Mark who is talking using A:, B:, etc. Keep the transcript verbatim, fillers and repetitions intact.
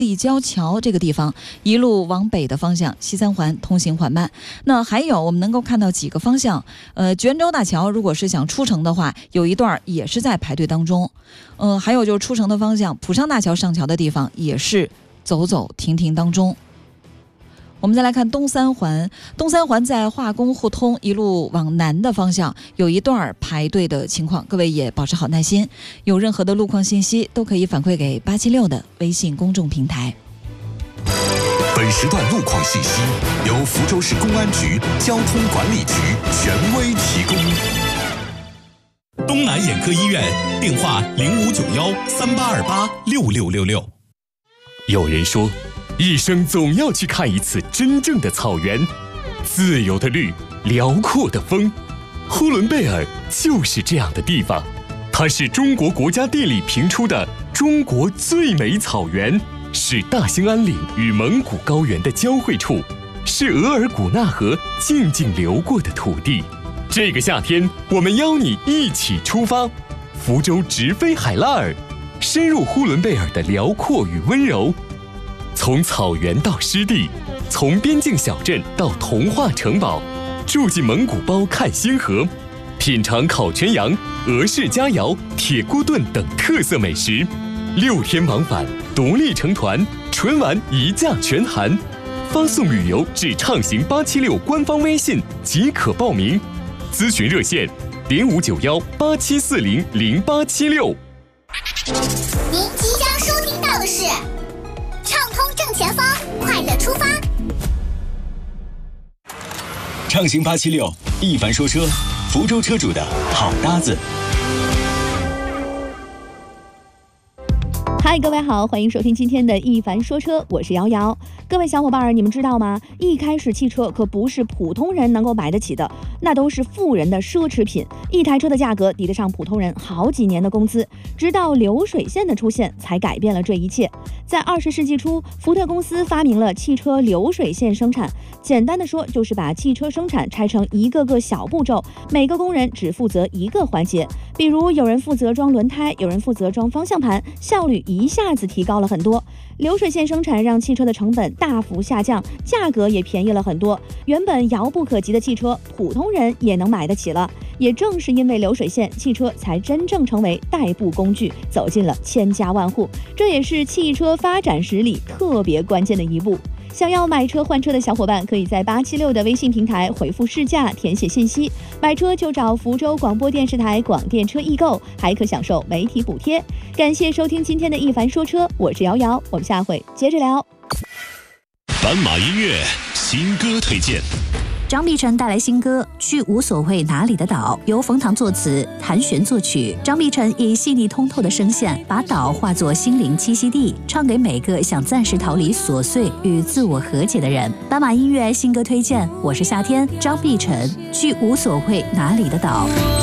A: 立交桥这个地方，一路往北的方向，西三环通行缓慢。那还有我们能够看到几个方向，呃，泉州大桥如果是想出城的话，有一段也是在排队当中。呃，还有就是出城的方向，浦上大桥上桥的地方也是走走停停当中。我们再来看东三环，东三环在化工互通一路往南的方向有一段排队的情况，各位也保持好耐心，有任何的路况信息都可以反馈给八七六的微信公众平台。
B: 本时段路况信息由福州市公安局交通管理局权威提供。
C: 东南眼科医院电话零五九幺三八二八六六六六。
D: 有人说，一生总要去看一次真正的草原，自由的绿，辽阔的风。呼伦贝尔就是这样的地方，它是中国国家地理评出的中国最美草原，是大兴安岭与蒙古高原的交汇处，是额尔古纳河静静流过的土地。这个夏天，我们邀你一起出发，福州直飞海拉尔，深入呼伦贝尔的辽阔与温柔。从草原到湿地，从边境小镇到童话城堡，住进蒙古包看星河，品尝烤全羊、俄式佳肴、铁锅炖等特色美食。六天往返，独立成团，纯玩一价全含。发送旅游至畅行八七六官方微信即可报名。咨询热线零五九幺八七四零零八七六。
E: 您即将收听到的是畅通正前方，快乐出发。
F: 畅行八七六，一凡说车，福州车主的好搭子。
G: 嗨，各位好，欢迎收听今天的一凡说车，我是瑶瑶。各位小伙伴，你们知道吗？一开始汽车可不是普通人能够买得起的，那都是富人的奢侈品。一台车的价格抵得上普通人好几年的工资，直到流水线的出现，才改变了这一切。在二十世纪初，福特公司发明了汽车流水线生产。简单的说，就是把汽车生产拆成一个个小步骤，每个工人只负责一个环节。比如有人负责装轮胎，有人负责装方向盘，效率一下子提高了很多。流水线生产让汽车的成本大幅下降，价格也便宜了很多。原本遥不可及的汽车，普通人也能买得起了。也正是因为流水线，汽车才真正成为代步工具，走进了千家万户。这也是汽车发展史里特别关键的一步。想要买车换车的小伙伴，可以在八七六的微信平台回复试驾，填写信息。买车就找福州广播电视台广电车易购，还可享受媒体补贴。感谢收听今天的一凡说车，我是瑶瑶，我们下回接着聊。
C: 斑马音乐新歌推荐。
H: 张碧晨带来新歌《去无所谓哪里的岛》，由冯唐作词，谭旋作曲。张碧晨以细腻通透的声线，把岛化作心灵栖息地，唱给每个想暂时逃离琐碎与自我和解的人。斑马音乐新歌推荐，我是夏天，张碧晨《去无所谓哪里的岛》。